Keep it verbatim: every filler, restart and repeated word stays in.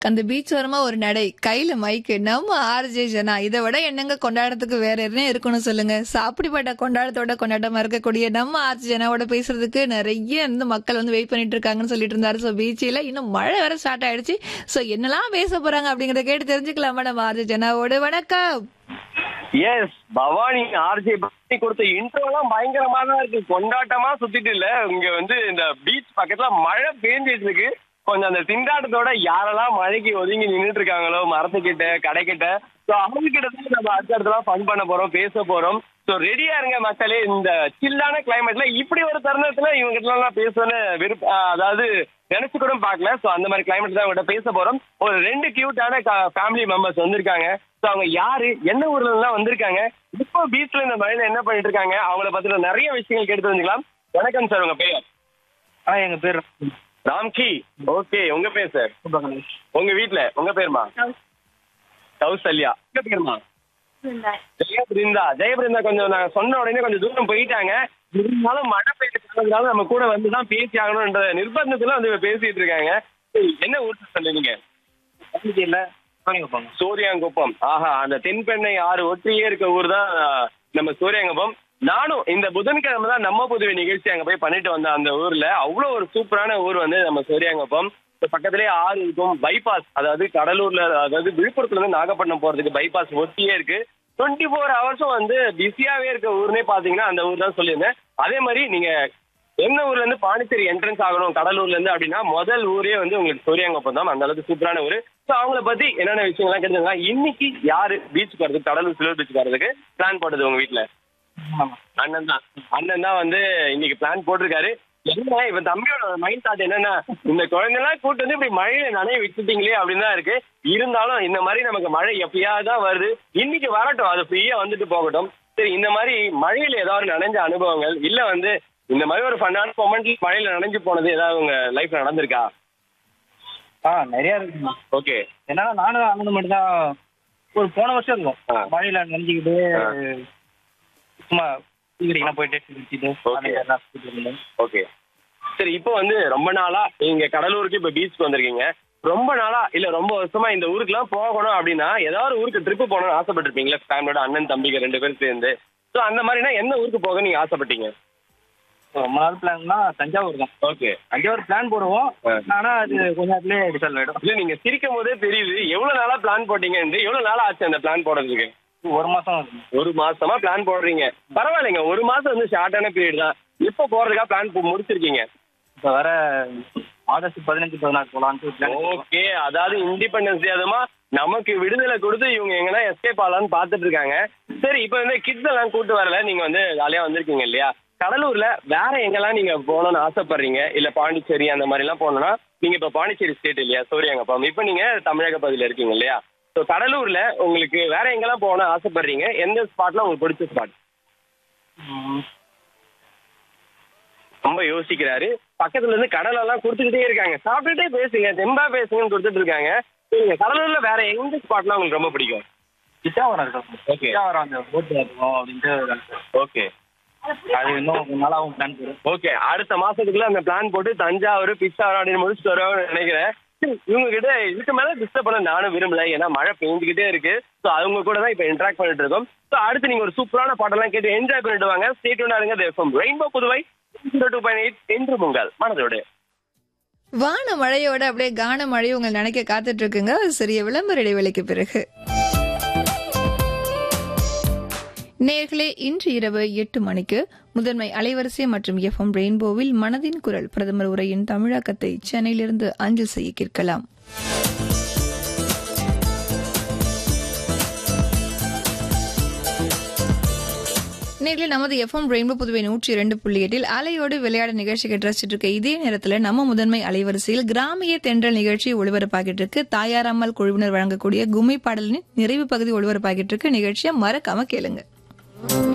அந்த பீச் ஓரமா ஒரு நடை, கையில மைக்கு, நம்ம ஆர்ஜே ஜனா. இதை விட என்னங்க கொண்டாடத்துக்கு வேற என்ன இருக்கணும் சொல்லுங்க. So, அப்படிப்பட்ட கொண்டாடத்தோட கொண்டாட்டமா இருக்கக்கூடிய நம்ம ஆர்ஜே ஜனாவோட பேசுறதுக்கு நிறைய வந்து மக்கள் வந்து வெயிட் பண்ணிட்டு இருக்காங்கன்னு சொல்லிட்டு இருந்தாரு. ஸோ பீச்சில இன்னும் மழை வேற ஸ்டார்ட் ஆயிடுச்சு. ஸோ என்னெல்லாம் பேச போறாங்க அப்படிங்கறத கேட்டு தெரிஞ்சுக்கலாமா நம்ம ஆர்ஜே ஜனாவோட. வணக்கம். எஸ் பவானி ஆர்ஜே பவானி கொடுத்த இன்ட்ரோ எல்லாம் பயங்கரமா தான் இருக்கு. கொண்டாட்டமா சுத்திட்டு இல்ல, இங்க வந்து இந்த பீச் பக்கத்துல மழை பேஞ்சிட்டு இருக்கு. கொஞ்சம் அந்த திண்டாட்டத்தோட யாரெல்லாம் மழைக்கு ஒதுங்கி நின்றுட்டு இருக்காங்களோ மரத்துக்கிட்ட கடைக்கிட்ட, ஸோ அவங்க கிட்ட தான் நம்ம அடுத்தடுத்தலாம் ஃபன் பண்ண போறோம், பேச போறோம். ஸோ ரெடியா இருங்க மக்களே. இந்த சில்லான கிளைமேட்ல இப்படி ஒரு தருணத்துல இவங்க கிட்ட எல்லாம் பேசணும்னு விருப்ப அதாவது நினைச்சு கூட பார்க்கல. ஸோ அந்த மாதிரி கிளைமேட் தான் இவங்க பேச போறோம். ஒரு ரெண்டு கியூட்டான ஃபேமிலி மெம்பர்ஸ் வந்திருக்காங்க. ஸோ அவங்க யாரு, என்ன ஊர்ல எல்லாம் வந்திருக்காங்க, இப்போ பீச்ல இந்த மழையில என்ன பண்ணிட்டு இருக்காங்க, அவங்கள பத்தின நிறைய விஷயங்கள் கேட்டு தெரிஞ்சுக்கலாம். வணக்கம் சார், உங்க பேர்? ஆ எங்க பேர் ராம்கி. ஓகே, உங்க பேர் சார்? உங்க வீட்ல உங்க பேருமா? கௌசல்யா. உங்க பேருமா? ஜெயபிருந்தா. ஜெயபிருந்தா கொஞ்சம் நான் சொன்ன உடனே கொஞ்சம் தூரம் போயிட்டாங்க. இருந்தாலும் மழை பெய்யறதுனால நம்ம கூட வந்து தான் பேசி ஆகணும்ன்ற நிர்பந்தத்துல வந்து பேசிட்டு இருக்காங்க. என்ன ஊர் சொல்லுவீங்க? சூரியாங்குப்பம். ஆஹா, அந்த தென்பெண்ணை ஆறு ஒற்றியே இருக்க ஊர் தான் நம்ம சூரியாங்குப்பம். நானும் இந்த புதன்கிழமை தான் நம்ம புதுவை நிகழ்ச்சி அங்க போய் பண்ணிட்டு வந்தேன். அந்த ஊர்ல அவ்வளவு ஒரு சூப்பரான ஊர் வந்து நம்ம சூரியாங்குப்பம். பக்கத்திலேயே ஆறு இருக்கும். பைபாஸ், அதாவது கடலூர்ல, அதாவது விழுப்புரத்துல இருந்து நாகப்பட்டினம் போறதுக்கு பைபாஸ் ஒட்டியே இருக்கு. டுவெண்ட்டி ஃபோர் ஹவர்ஸும் வந்து பிஸியாவே இருக்க ஊர்னே பாத்தீங்கன்னா அந்த ஊர் தான் சொல்லியிருந்தேன். அதே மாதிரி நீங்க என்ன ஊர்ல இருந்து பாண்டிச்சேரி என்ட்ரன்ஸ் ஆகணும் கடலூர்ல இருந்து அப்படின்னா முதல் ஊரே வந்து உங்களுக்கு சூரியாங்குப்பம் தான். அந்த அளவுக்கு சூப்பரான ஊரு. ஸோ அவங்கள பத்தி என்னென்ன விஷயங்கள்லாம் கேட்டுங்க. இன்னைக்கு யாரு பீச்சுக்கு வரதுக்கு, கடலூர் சில்வர் பீச்சுக்கு வரதுக்கு பிளான் போட்டது உங்க வீட்டுல? அண்ணன் தான். அண்ணன் தான் வந்து இன்னைக்கு பிளான் போட்டிருக்காரு. என்ன இவன் தம்பியோட மைண்ட் தாட் என்னன்னா, இந்த குழந்தைலாம் கூட்டு வந்து இப்படி மழையில நனைய வச்சுட்டீங்களே அப்படின்னு தான் இருக்கு. இருந்தாலும் இந்த மாதிரி நமக்கு மழை எப்பயாவது தான் வருது, இன்னைக்கு வரட்டும், அது ஃப்ரீயா வந்துட்டு போகட்டும். சரி, இந்த மாதிரி மழையில ஏதாவது நனைஞ்ச அனுபவங்கள் இல்ல வந்து இந்த மாதிரி ஒரு ஃபன்னான மொமெண்ட்ல மழையில நனைஞ்சு போனது ஏதாவது உங்க லைஃப்ல நடந்திருக்கா? ஆ நிறைய இருக்குமா. ஓகே. ஏன்னா நானும் அண்ணன் மட்டும் தான் ஒரு போன வருஷம் இருக்கும் மழையில நனைஞ்சுக்கிட்டு சும்மா போயிட்டு. ஓகே சரி, இப்போ வந்து ரொம்ப நாளா நீங்க கடலூருக்கு இப்ப பீச்சுக்கு வந்திருக்கீங்க. ரொம்ப நாளா இல்ல ரொம்ப வருஷமா இந்த ஊருக்கு எல்லாம் போகணும் அப்படின்னா ஏதாவது ஊருக்கு ட்ரிப்பு போகணும்னு ஆசைப்பட்டிருப்பீங்களா ஃபேமிலியோட, அண்ணன் தம்பிங்க ரெண்டு பேரும் சேர்ந்து? ஸோ அந்த மாதிரினா எந்த ஊருக்கு போக நீங்க ஆசைப்பட்டீங்க? ரொம்ப நாள் பிளான்னா தஞ்சாவூர் தான். ஓகே, தஞ்சாவூர் பிளான் போடுவோம். ஆனா அது கொஞ்ச நேரத்திலே டிசைட் ஆயிடும். இல்ல நீங்க சிரிக்கும் போதே தெரியுது எவ்வளவு நாளா பிளான் போட்டீங்கன்னு. எவ்வளவு நாளா ஆச்சு அந்த பிளான் போடுறதுக்கு? ஒரு மாசம் ஒரு மாசமா பிளான் போடுறீங்க. பரவாயில்லைங்க, ஒரு மாசம் வந்து ஷார்ட்டான பீரியட் தான். எப்போ போறதுக்கா பிளான் முடிச்சிருக்கீங்க? இப்ப வர ஆகஸ்ட் பதினஞ்சு பதினாறு போலான்னு. ஓகே, அதாவது இண்டிபெண்டன்ஸ் டே அதுமா நமக்கு விடுதலை கொடுத்து இவங்க எங்கன்னா எஸ்கேப் ஆகலான்னு பாத்துட்டு இருக்காங்க. சரி, இப்ப வந்து கிட்ஸ் எல்லாம் கூட்டு வரல, நீங்க வந்து ஜாலியா வந்திருக்கீங்க இல்லையா? கடலூர்ல வேற எங்கெல்லாம் நீங்க போகணும்னு ஆசைப்படுறீங்க? இல்ல பாண்டிச்சேரி அந்த மாதிரி எல்லாம் போகணும்னா, நீங்க இப்ப பாண்டிச்சேரி ஸ்டேட் இல்லையா சூரியாங்குப்பம், இப்ப நீங்க தமிழக பகுதியில இருக்கீங்க இல்லையா? ஸோ கடலூர்ல உங்களுக்கு வேற எங்கெல்லாம் போகணும்னு ஆசைப்படுறீங்க? எந்த ஸ்பாட்லாம் உங்களுக்கு பிடிச்ச ஸ்பாட்? ரொம்ப யோசிக்கிறாரு. பக்கத்துல இருந்து கடலெல்லாம் கொடுத்துக்கிட்டே இருக்காங்க. சாப்பிட்டுட்டே பேசுங்க, தெம்பா பேசுங்கன்னு கொடுத்துட்டு இருக்காங்க. சரிங்க, கடலூர்ல வேற எந்த ஸ்பாட்லாம் உங்களுக்கு ரொம்ப பிடிக்கும்? பிச்சாவரம் இருக்கும். ஓகே, பிச்சாவரம் அந்த போட்டு இருக்கும் அப்படின்ட்டு. ஓகே, அது இன்னும் நல்லாவும் பிளான் போடும். ஓகே, அடுத்த மாசத்துக்குள்ள அந்த பிளான் போட்டு தஞ்சாவூர் பிச்சாவரம் அப்படின்னு முடிச்சுட்டு வருவாங்கன்னு நினைக்கிறேன். இவங்க கிட்ட இதுக்கு மேல டிஸ்டர்ப் பண்ண நானும் விரும்பல, ஏன்னா மழை பெஞ்சுக்கிட்டே இருக்கு. ஸோ அவங்க கூட தான் இப்போ இன்ட்ராக்ட் பண்ணிட்டு இருக்கோம். ஸோ அடுத்து நீங்க ஒரு சூப்பரான பாட்டெல்லாம் கேட்டு என்ஜாய் பண்ணிட்டு வாங்க. ஸ்டே டியூன்டா இருங்க. FM rainbow Puduvai two point eight என்று உங்கள் மனதோடு. வான மழையோட அப்படியே கான மழையை உங்களை நினைக்க காத்துட்டு இருக்குங்க. சிறிய விளம்பர இடைவேளைக்கு பிறகு நேர்களே, இன்று இரவு எட்டு மணிக்கு முதன்மை அலைவரிசை மற்றும் எஃப்எம் ரெயின்போவில் மனதின் குரல் பிரதமர் உரையின் தமிழாக்கத்தை சென்னையிலிருந்து அஞ்சல் செய்ய கேட்கலாம். நேர்களே, நமது எஃப்எம் ரெயின்போ புதுவை நூற்றி இரண்டு புள்ளி எட்டில் அலையோடு விளையாட நிகழ்ச்சி ரசிச்சிட்டு இருக்க இதே நேரத்தில் நம்ம முதன்மை அலைவரிசையில் கிராமிய தென்றல் நிகழ்ச்சி ஒளிபரப்பாகிட்டு இருக்கு. தாயாரம்மாள் குழுவினர் வழங்கக்கூடிய கும்மி பாடலின் நிறைவு பகுதி ஒளிபரப்பாகிட்டு இருக்கு. நிகழ்ச்சியை மறக்காம கேளுங்க.